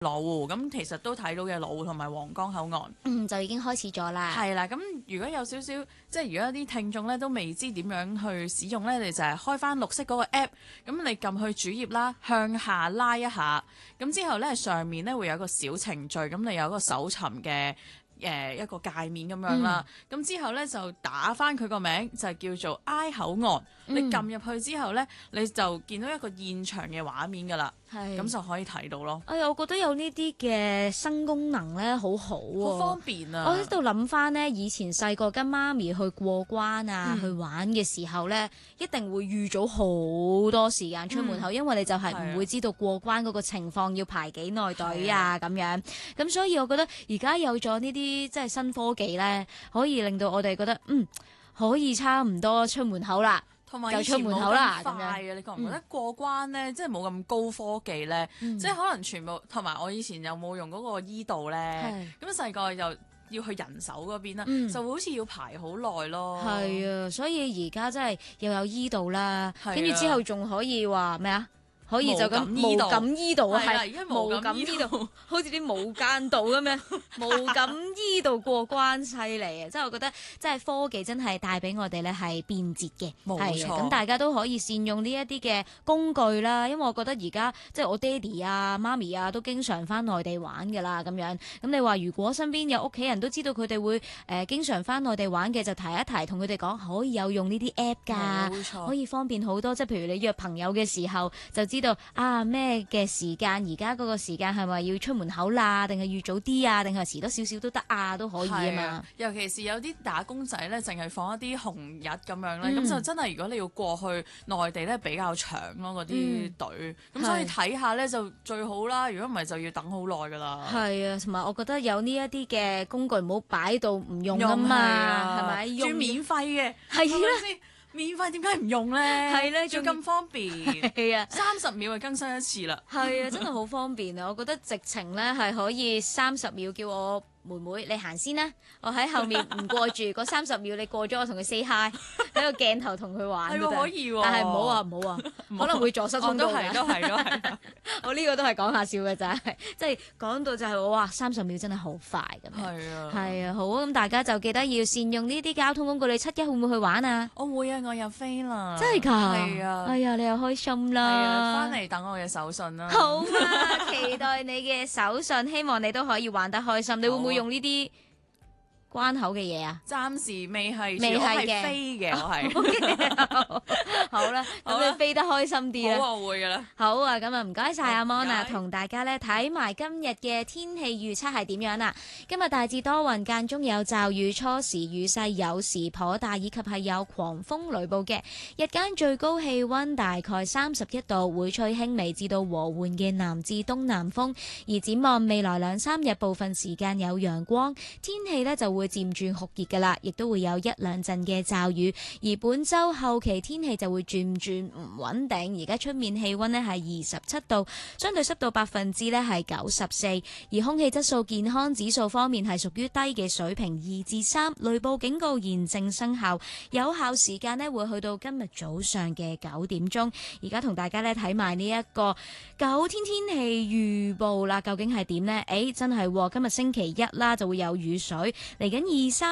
羅湖咁其實都睇到嘅羅湖同埋皇崗口岸， 就已經開始咗啦。 係啦。咁如果有少少即係如果有啲聽眾咧都未知點樣去使用咧，你就係開翻綠色嗰個 app，咁你撳去主頁啦，向下拉一下，咁之後咧上面咧會有一個小程序，咁你有一個搜尋嘅一個界面咁樣啦，咁之後咧就打翻佢個名就叫做 I 口岸，你撳入去之後咧你就見到一個現場嘅畫面㗎啦。咁就可以睇到咯。 哎呀，我覺得有呢啲嘅新功能咧，好好喎， 好方便啊！ 我喺度諗翻呢，以前細個跟媽咪去過關啊，去玩嘅時候咧，一定會預早好多時間出門口，因為你就係唔會知道過關嗰個情況要排幾耐隊啊咁樣。咁所以我覺得而家有咗呢啲即係新科技咧，可以令到我哋覺得可以差唔多出門口啦。 同埋以前冇咁快啊！你覺唔覺得過關咧，即係冇咁高科技咧？即係可能全部同埋我以前有冇用嗰個 E 道咧？咁細個又要去人手嗰邊啦，就好似要排好耐咯。 係啊，所以而家真係又有 E 道啦，跟住之後仲可以話咩啊？可以就咁無感醫道啊，係無感醫道，好似啲無間道咁樣，無感醫道過關犀利啊！即係我覺得，即係科技真係帶俾我哋咧係便捷嘅，係咁大家都可以善用呢一啲嘅工具啦。因為我覺得而家即係我爹哋啊、媽咪啊都經常翻內地玩㗎啦，咁樣咁你話如果身邊有屋企人都知道佢哋會經常翻內地玩嘅，就提一提同佢哋講可以有用呢啲 app 㗎，可以方便好多。即係譬如你約朋友嘅時候就知道咩嘅時間，而家嗰個時間係咪要出門口啦，定係預早啲啊，定係遲多少少都得啊，都可以啊嘛。 尤其是有啲打工仔咧，淨係放一啲紅日咁樣咧，咁就真係如果你要過去內地咧比較長咯嗰啲隊，咁所以睇下咧就最好啦。如果唔係就要等好耐噶啦。 係啊，同埋我覺得有呢一啲嘅工具唔好擺到唔用啊嘛，係咪？ 仲要免費嘅， 係啦。 免費點解唔用咧？ 係咧， 仲咁方便。 係啊 ，30秒就更新一次啦。 係啊，真係好方便啊！我覺得直情咧係可以30秒叫我妹妹你行先啦，我喺後面唔過住嗰30秒，你過咗我同佢 say hi， 喺個鏡頭同佢玩都得。 可以喎， 但係唔好啊，唔好啊，可能會阻塞通道㗎。 都係。 我呢個都係講下笑嘅咋，即係講到就係我話30秒真係好快咁樣。係啊，好啊，咁大家就記得要善用呢啲交通工具。你7一會唔會去玩啊？ 我會啊，我又飛啦。 真係㗎？ 係啊。 哎呀，你又開心啦。 係啊，翻嚟等我嘅手信啦。 好啊，期待你嘅手信，希望你都可以玩得開心。你會唔會用呢啲關口嘅嘢啊？ 暫時未係嘅，飛嘅我係。 好啦，咁你飛得開心啲啦。 好，我會噶啦。 好啊，咁啊唔該晒阿 Mon，同大家咧睇埋今日嘅天氣預測係點樣啦。今日大致多雲，間中有驟雨，初時雨勢有時頗大，以及係有狂風雷暴嘅。日間最高氣溫大概31度，會吹輕微至到和緩嘅南至東南風。而展望未來2-3日，部分時間有陽光，天氣呢就會漸轉酷熱噶啦，亦都會有1-2陣嘅驟雨。而本周後期天氣就會漸轉唔穩定。而家出面氣溫呢係27度，相對濕度係94%，而空氣質素健康指數方面係屬於低嘅水平2至3，雷暴警告現正生效，有效時間呢會去到今日早上嘅9點鐘。而家同大家呢睇埋呢一個9天天氣預報啦，究竟係點呢？真係今日星期一啦，就會有雨水，嚟緊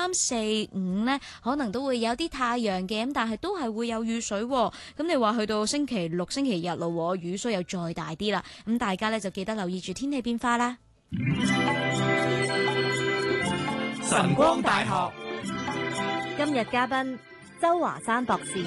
2、3、4、5呢，可能都會有啲太陽嘅，咁但係都係會有雨水。咁你話去到星期六、星期日咯，雨水又再大啲啦。咁大家呢，就記得留意住天氣變化啦。 晨光大學今日嘉賓周華山博士。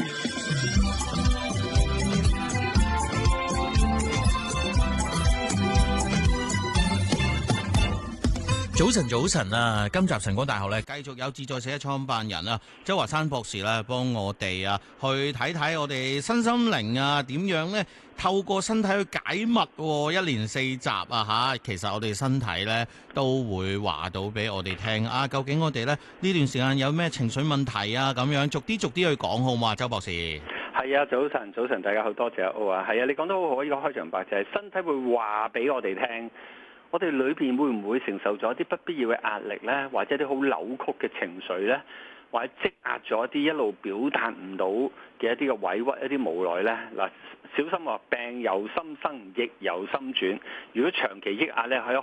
早晨啊！今集晨光大學咧，繼續有自在社嘅創辦人啊，周華山博士咧，幫我哋啊去睇睇我哋身心靈啊點樣咧透過身體去解密，1連4集啊吓，其實我哋身體咧都會話到俾我哋聽啊，究竟我哋咧呢段時間有咩情緒問題啊咁樣，逐啲去講好嘛，周博士。 係啊，早晨，大家好，多謝阿歐啊。係啊，你講得好好，呢個開場白就係身體會話俾我哋聽。我哋裏邊會唔會承受咗一啲不必要嘅壓力呢？或者啲好扭曲嘅情緒呢？ 或者積壓咗一啲一路表達唔到嘅一啲嘅委屈、一啲無奈呢。嗱，小心話病由心生，疫由心轉。如果長期抑壓呢，喺